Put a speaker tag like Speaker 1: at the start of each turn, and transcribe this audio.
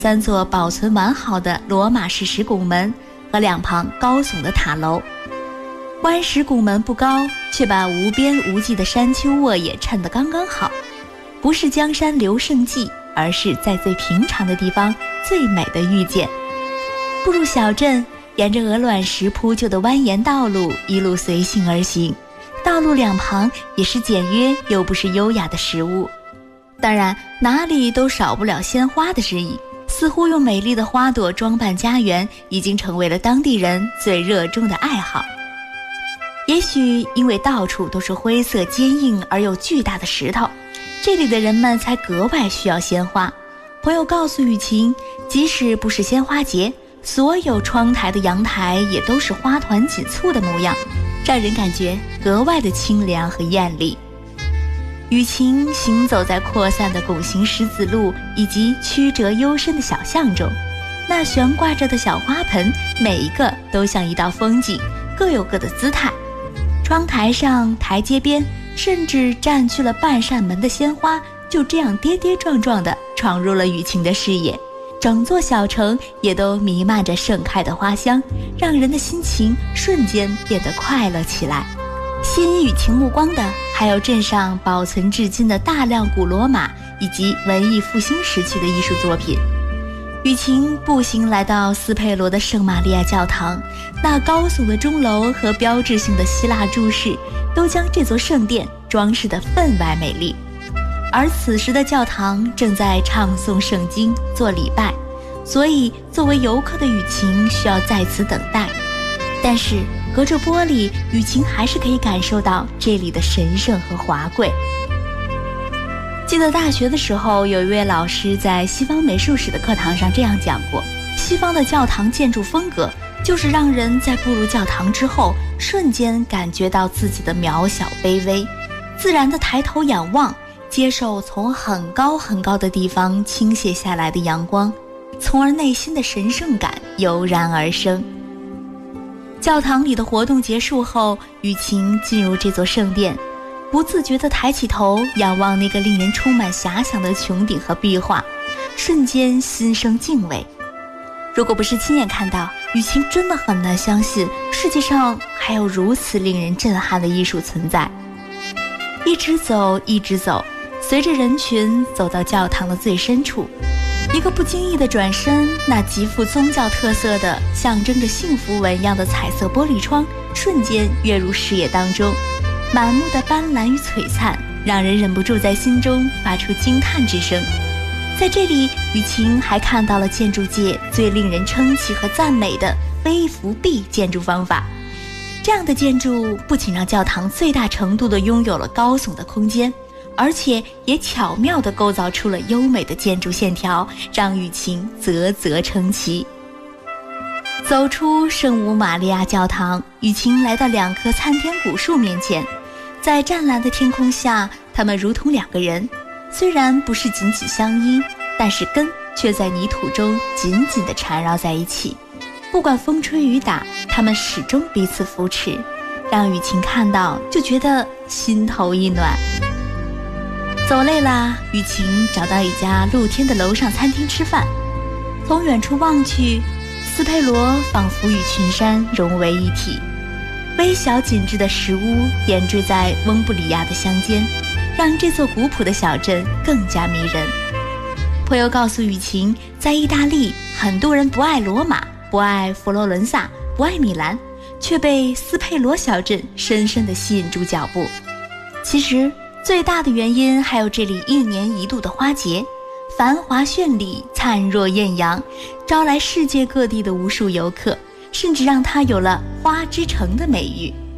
Speaker 1: 3座保存完好的罗马式石拱门和2旁高耸的塔楼。湾石拱门不高，却把无边无际的山丘沃野衬得刚刚好，不是江山留胜迹，而是在最平常的地方最美的遇见。步入小镇，沿着鹅卵石铺就的蜿蜒道路一路随性而行，道路2旁也是简约又不失优雅的食物。当然哪里都少不了鲜花的身影，似乎用美丽的花朵装扮家园已经成为了当地人最热衷的爱好。也许因为到处都是灰色坚硬而又巨大的石头，这里的人们才格外需要鲜花。朋友告诉雨晴，即使不是鲜花节，所有窗台的阳台也都是花团锦簇的模样，让人感觉格外的清凉和艳丽。雨晴行走在扩散的拱形石子路以及曲折幽深的小巷中，那悬挂着的小花盆每一个都像一道风景，各有各的姿态。窗台上、台阶边，甚至占据了半扇门的鲜花，就这样跌跌撞撞地闯入了雨晴的视野。整座小城也都弥漫着盛开的花香，让人的心情瞬间变得快乐起来。吸引雨晴目光的还有镇上保存至今的大量古罗马以及文艺复兴时期的艺术作品。雨晴步行来到斯佩罗的圣玛利亚教堂，那高耸的钟楼和标志性的希腊柱式都将这座圣殿装饰得分外美丽。而此时的教堂正在唱诵圣经做礼拜，所以作为游客的雨晴需要在此等待。但是隔着玻璃，雨晴还是可以感受到这里的神圣和华贵。记得大学的时候，有一位老师在西方美术史的课堂上这样讲过，西方的教堂建筑风格就是让人在步入教堂之后瞬间感觉到自己的渺小卑微，自然的抬头仰望，接受从很高很高的地方倾泻下来的阳光，从而内心的神圣感油然而生。教堂里的活动结束后，雨晴进入这座圣殿，不自觉地抬起头仰望那个令人充满遐想的穹顶和壁画，瞬间心生敬畏。如果不是亲眼看到，雨晴真的很难相信世界上还有如此令人震撼的艺术存在。一直走，一直走，随着人群走到教堂的最深处，一个不经意的转身，那极富宗教特色的象征着幸福纹样的彩色玻璃窗瞬间跃入视野当中，满目的斑斓与璀璨，让人忍不住在心中发出惊叹之声。在这里，雨晴还看到了建筑界最令人称奇和赞美的微伏壁建筑方法。这样的建筑不仅让教堂最大程度地拥有了高耸的空间，而且也巧妙地构造出了优美的建筑线条，让雨晴啧啧称奇。走出圣母玛利亚教堂，雨晴来到2棵参天古树面前，在湛蓝的天空下，它们如同2个人，虽然不是紧紧相依，但是根却在泥土中紧紧地缠绕在一起。不管风吹雨打，它们始终彼此扶持，让雨晴看到就觉得心头一暖。走累了，雨晴找到一家露天的楼上餐厅吃饭。从远处望去，斯佩罗仿佛与群山融为一体，微小紧致的石屋点缀在翁布里亚的乡间，让这座古朴的小镇更加迷人。朋友告诉雨晴，在意大利，很多人不爱罗马，不爱佛罗伦萨，不爱米兰，却被斯佩罗小镇深深地吸引住脚步。其实最大的原因还有这里1年1度的花节，繁华绚丽，灿若艳阳，招来世界各地的无数游客，甚至让它有了花之城的美誉。